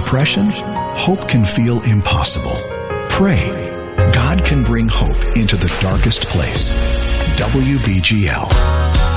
depression, hope can feel impossible. Pray. God can bring hope into the darkest place. WBGL.